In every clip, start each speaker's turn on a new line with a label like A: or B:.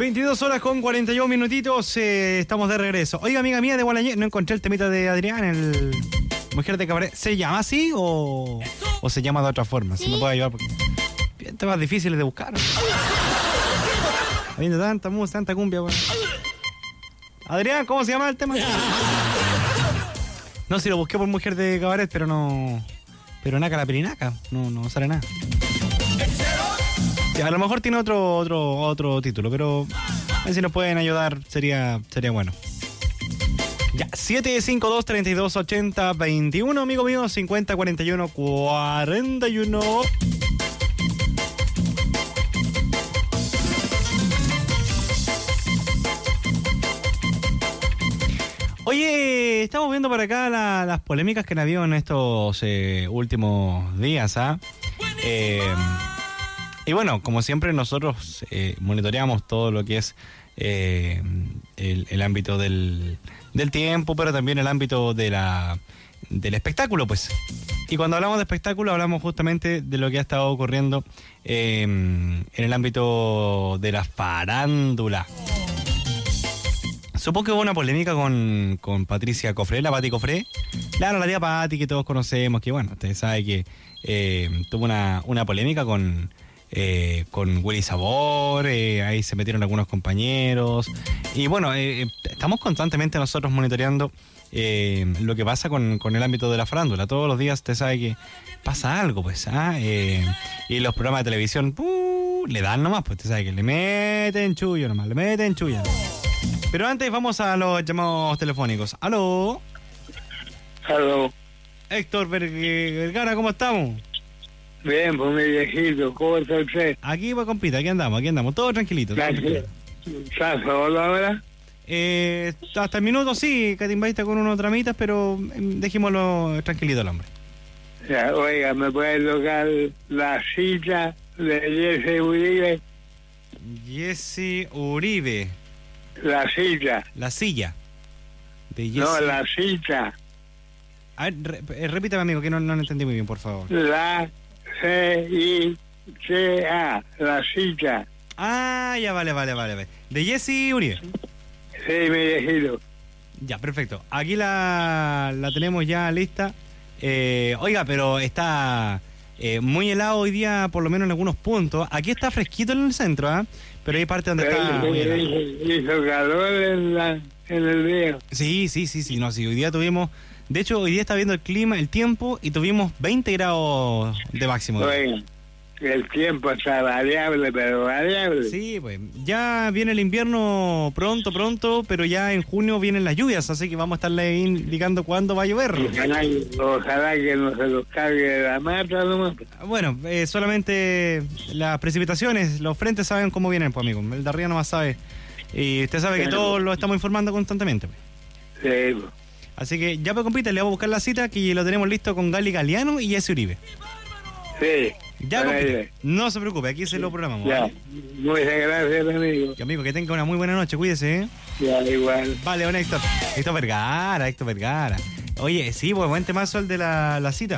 A: 22 horas con 41 minutitos, estamos de regreso. Oiga, amiga mía de Gualañé, no encontré el temita de Adrián, el Mujer de Cabaret. ¿Se llama así o se llama de otra forma?
B: ¿Sí?
A: Si me puede ayudar, porque temas difíciles de buscar. Habiendo tanta música, tanta cumbia, bueno. Adrián, ¿cómo se llama el tema? No, si lo busqué por Mujer de Cabaret, pero no... Pero naca la pirinaca, no sale nada. A lo mejor tiene otro título, pero a ver si nos pueden ayudar, sería bueno. Ya, 752-3280-21, amigo mío, 50-41-41. Oye, estamos viendo por acá las polémicas que han habido en estos últimos días, ¿ah? Y bueno, como siempre nosotros monitoreamos todo lo que es el ámbito del tiempo, pero también el ámbito del espectáculo, pues. Y cuando hablamos de espectáculo hablamos justamente de lo que ha estado ocurriendo en el ámbito de la farándula. Supongo que hubo una polémica con Patricia Cofré, la Pati Cofré. Claro, la tía Pati que todos conocemos, que bueno, ustedes saben que tuvo una polémica con Willy Sabor, ahí se metieron algunos compañeros. Y bueno, estamos constantemente nosotros monitoreando lo que pasa con el ámbito de la farándula. Todos los días usted sabe que pasa algo, pues, ¿ah? Y los programas de televisión, le dan nomás, pues usted sabe que le meten chullo nomás, le meten chullo. Pero antes vamos a los llamados telefónicos. ¡Aló!
C: Aló.
A: Héctor Vergara, ¿cómo estamos?
C: Bien, pues mi viejito, ¿cómo está usted?
A: Aquí, pues, compita, aquí andamos, todo tranquilito.
C: Gracias. ¿Estás solo ahora?
A: Hasta el minuto sí, que te invadiste con unos tramitas, pero dejémoslo tranquilito al hombre.
C: Ya, oiga, ¿me puede tocar la cita de Jesse Uribe?
A: Jesse Uribe.
C: La cita.
A: La silla. De Jesse...
C: No, la cita.
A: A ver, repítame, amigo, que no lo entendí muy bien, por favor.
C: La C-I-C-A, la cita.
A: Ah, ya, vale. De Jesse Uribe.
C: Sí, mi viejito.
A: Ya, perfecto. Aquí la tenemos ya lista. Oiga, pero está muy helado hoy día, por lo menos en algunos puntos. Aquí está fresquito en el centro, ¿ah? Pero hay parte donde está muy helado.
C: Hizo calor en el día.
A: Sí. No, sí, hoy día tuvimos... De hecho, hoy día está viendo el clima, el tiempo, y tuvimos 20 grados de máximo.
C: Oiga, el tiempo está variable, pero variable.
A: Sí, pues ya viene el invierno pronto, pero ya en junio vienen las lluvias, así que vamos a estarle indicando cuándo va a llover.
C: Ojalá que no se los cargue la mata nomás.
A: Bueno, solamente las precipitaciones, los frentes saben cómo vienen, pues, amigo. El de arriba nomás sabe. Y usted sabe que todos lo estamos informando constantemente, pues.
C: Sí, pues.
A: Así que ya, pues, compita, le vamos a buscar la cita, que lo tenemos listo con Gali Galeano y Jesse Uribe.
C: Sí.
A: Ya, compita, no se preocupe, aquí se lo programamos.
C: Ya,
A: ¿vale?
C: muchas gracias, amigo.
A: Y, amigo, que tenga una muy buena noche, cuídese, ¿eh?
C: Ya, igual.
A: Vale, bueno, Héctor Vergara. Oye, sí, pues buen temazo el de la cita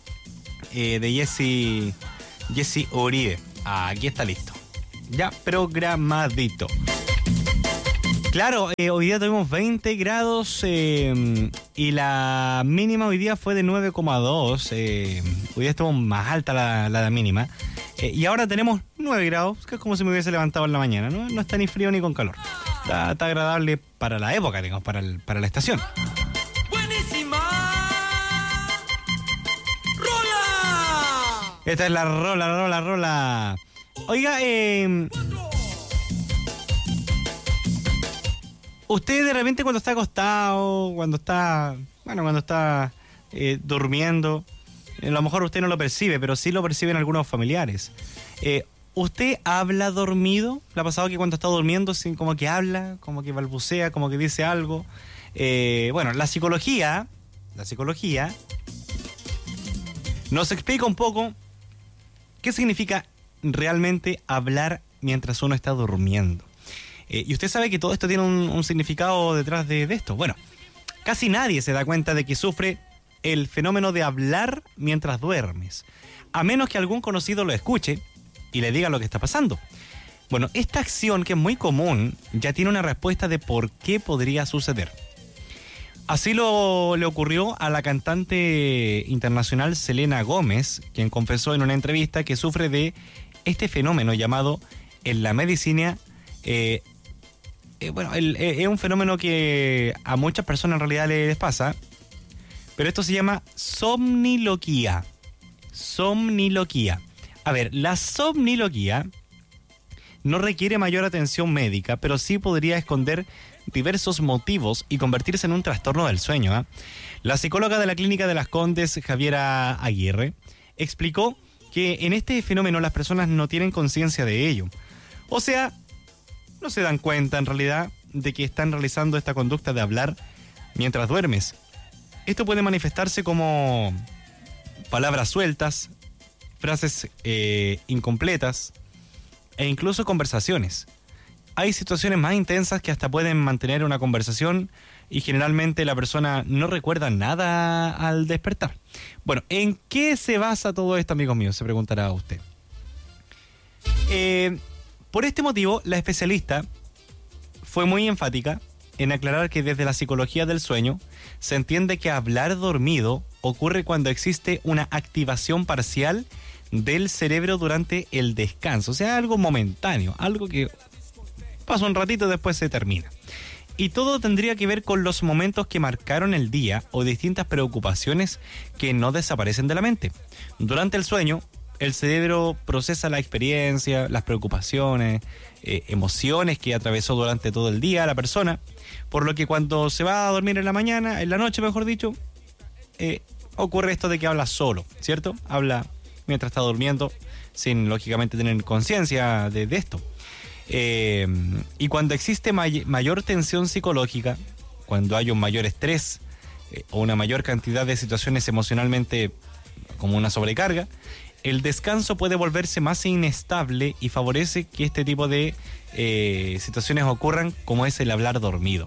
A: de Jesse Uribe. Aquí está listo. Ya programadito. Claro, hoy día tuvimos 20 grados y la mínima hoy día fue de 9,2. Hoy día estuvo más alta la mínima. Y ahora tenemos 9 grados, que es como si me hubiese levantado en la mañana, ¿no? No está ni frío ni con calor. Está agradable para la época, digamos, para la estación.
D: ¡Buenísima! ¡Rola!
A: Esta es la rola. Oiga, usted de repente cuando está acostado, cuando está durmiendo, a lo mejor usted no lo percibe, pero sí lo perciben algunos familiares. ¿Usted habla dormido? ¿Le ha pasado que cuando está durmiendo como que habla, como que balbucea, como que dice algo? Bueno, la psicología nos explica un poco qué significa realmente hablar mientras uno está durmiendo. Y usted sabe que todo esto tiene un significado detrás de esto. Bueno, casi nadie se da cuenta de que sufre el fenómeno de hablar mientras duermes, a menos que algún conocido lo escuche y le diga lo que está pasando. Bueno, esta acción, que es muy común, ya tiene una respuesta de por qué podría suceder. Así le ocurrió a la cantante internacional Selena Gómez, quien confesó en una entrevista que sufre de este fenómeno llamado en la medicina, es un fenómeno que a muchas personas en realidad les pasa, pero esto se llama somniloquía. Somniloquía. A ver, la somniloquía no requiere mayor atención médica, pero sí podría esconder diversos motivos y convertirse en un trastorno del sueño, ¿eh? La psicóloga de la Clínica de Las Condes, Javiera Aguirre, explicó que en este fenómeno las personas no tienen conciencia de ello. O sea, no se dan cuenta en realidad de que están realizando esta conducta de hablar mientras duermes. Esto puede manifestarse como palabras sueltas, frases incompletas e incluso conversaciones. Hay situaciones más intensas que hasta pueden mantener una conversación y generalmente la persona no recuerda nada al despertar. Bueno, ¿en qué se basa todo esto, amigos míos? Se preguntará usted. Por este motivo, la especialista fue muy enfática en aclarar que desde la psicología del sueño se entiende que hablar dormido ocurre cuando existe una activación parcial del cerebro durante el descanso. O sea, algo momentáneo, algo que pasa un ratito y después se termina. Y todo tendría que ver con los momentos que marcaron el día o distintas preocupaciones que no desaparecen de la mente. Durante el sueño, el cerebro procesa la experiencia, las preocupaciones, emociones que atravesó durante todo el día la persona, por lo que cuando se va a dormir en la noche, mejor dicho, ocurre esto de que habla solo, ¿cierto? Habla mientras está durmiendo, sin lógicamente tener conciencia de esto. Y cuando existe mayor tensión psicológica, cuando hay un mayor estrés o una mayor cantidad de situaciones emocionalmente como una sobrecarga, el descanso puede volverse más inestable y favorece que este tipo de situaciones ocurran, como es el hablar dormido.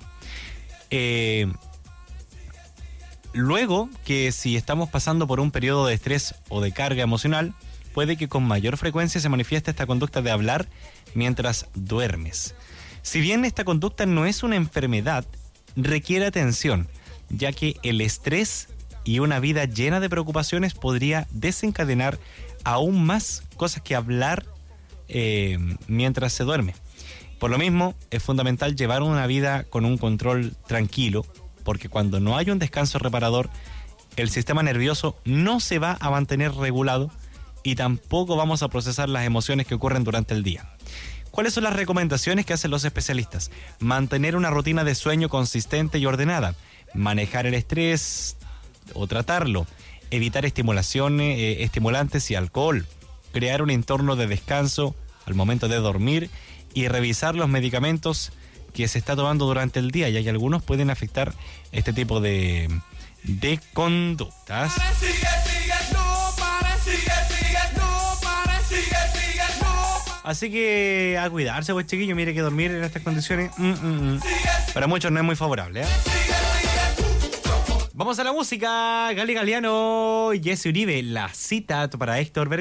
A: Luego, que si estamos pasando por un periodo de estrés o de carga emocional, puede que con mayor frecuencia se manifieste esta conducta de hablar mientras duermes. Si bien esta conducta no es una enfermedad, requiere atención, ya que el estrés y una vida llena de preocupaciones podría desencadenar aún más cosas que hablar mientras se duerme. Por lo mismo, es fundamental llevar una vida con un control tranquilo, porque cuando no hay un descanso reparador, el sistema nervioso no se va a mantener regulado y tampoco vamos a procesar las emociones que ocurren durante el día. ¿Cuáles son las recomendaciones que hacen los especialistas? Mantener una rutina de sueño consistente y ordenada, manejar el estrés o tratarlo, evitar estimulantes y alcohol, crear un entorno de descanso al momento de dormir y revisar los medicamentos que se está tomando durante el día, ya que algunos pueden afectar este tipo de conductas. Así que a cuidarse, pues chiquillos, mire que dormir en estas condiciones para muchos no es muy favorable, ¿eh? Vamos a la música. Gali Galiano, Jesse Uribe, La Cita para Héctor Vergara.